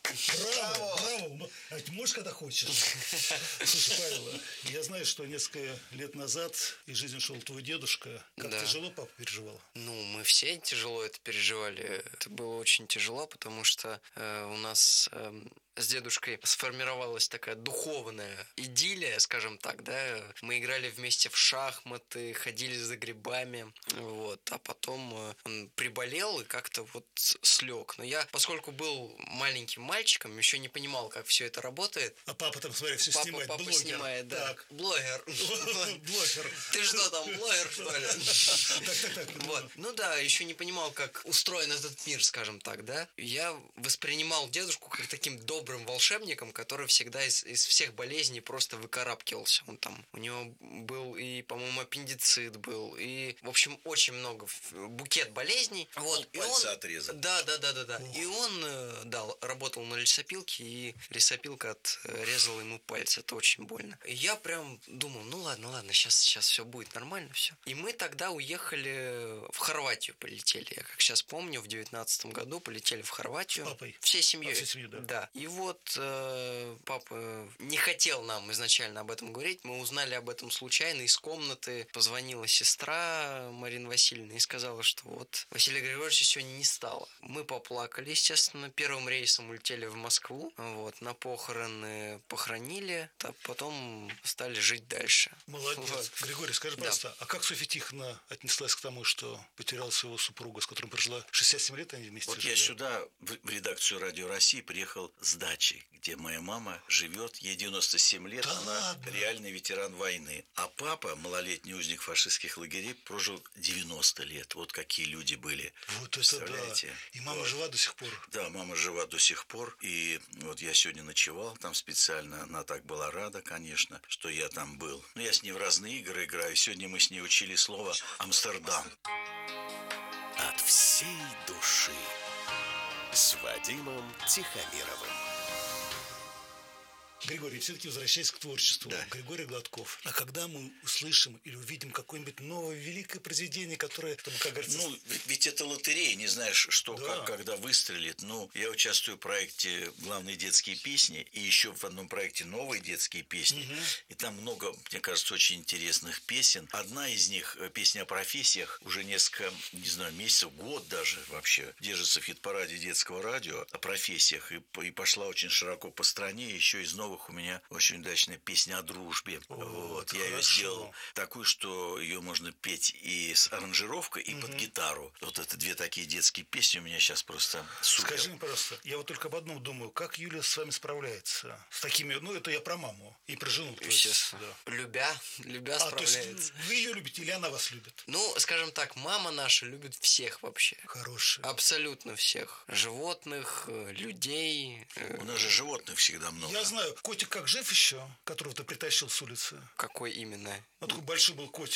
Браво, браво. А ты можешь, когда хочешь? Слушай, Павел, я знаю, что несколько лет назад из жизни ушел твой дедушка. Как Да. тяжело папа переживал? Ну, мы все тяжело это переживали. Это было очень тяжело, потому что у нас с дедушкой сформировалась такая духовная идиллия, скажем так, да. Мы играли вместе в шахматы, ходили за грибами, вот. А потом он приболел и как-то вот слег. Но я, поскольку был маленьким мальчиком, еще не понимал, как все это работает. А папа там, смотри, все снимает. Папа Блогер. снимает, да. Так. Блогер. Блогер. Ты что там, блогер, что ли? Так. Вот. Ну да, еще не понимал, как устроен этот мир, скажем так, да. Я воспринимал дедушку как таким добрым волшебником, который всегда из всех болезней просто выкарабкивался. Он там, у него был и, по-моему, аппендицит был, и, в общем, очень много, букет болезней. Вот. И пальца он... отрезал. Да. И он, да, работал на лесопилке, и лесопилка отрезала ему пальцы. Это очень больно. И я прям думал, ну ладно, сейчас все будет нормально, все. И мы тогда уехали в Хорватию, полетели. Я как сейчас помню, в 19-м году полетели в Хорватию. С папой? Всей семьей. Всей семьей, да. Да. И вот папа не хотел нам изначально об этом говорить. Мы узнали об этом случайно из комнаты. Позвонила сестра Марина Васильевна и сказала, что вот Василия Григорьевича сегодня не стало. Мы поплакали, естественно. Первым рейсом улетели в Москву. Вот, на похороны похоронили, а потом стали жить дальше. Молодец. Вот. Григорий, скажи, пожалуйста, а как Софья Тихоновна отнеслась к тому, что потеряла своего супруга, с которым прожила 67 лет, они вместе Вот жили? я сюда, в редакцию «Радио России», приехал с дачи, где моя мама живет, ей 97 лет, Да она ладно? реальный ветеран войны. А папа, малолетний узник фашистских лагерей, прожил 90 лет. Вот какие люди были. Вот это да. Представляете? И мама Вот. жива до сих пор. Да, мама жива до сих пор. И вот я сегодня ночевал там специально. Она так была рада, конечно, что я там был. Но я с ней в разные игры играю. Сегодня мы с ней учили слово «Амстердам». От всей души с Вадимом Тихомировым. Григорий, все-таки возвращаясь к творчеству. Да. Григорий Гладков. А когда мы услышим или увидим какое-нибудь новое великое произведение, которое, чтобы, как говорится... Ну, ведь это лотерея, не знаешь, что, Да. как, когда выстрелит. Ну, я участвую в проекте «Главные детские песни» и еще в одном проекте «Новые детские песни». И там много, мне кажется, очень интересных песен. Одна из них, песня о профессиях, уже несколько, не знаю, месяцев, год даже вообще, держится в хит-параде детского радио о профессиях. И пошла очень широко по стране. Еще из новых у меня очень удачная песня о дружбе. Вот. Я ее сделал такую, что ее можно петь и с аранжировкой, и под гитару. Вот это две такие детские песни у меня сейчас просто супер. Скажи мне, пожалуйста, я вот только об одном думаю. Как Юля с вами справляется? С такими, ну, это я про маму и про жену. то есть, Естественно. да. Любя То есть справляется. вы ее любите или она вас любит? Ну, скажем так, мама наша любит всех вообще. Хорошая. Абсолютно всех. Животных, людей. У нас же животных всегда много. Я знаю, котик как жив еще, которого ты притащил с улицы? Какой именно? Вот такой большой был котик.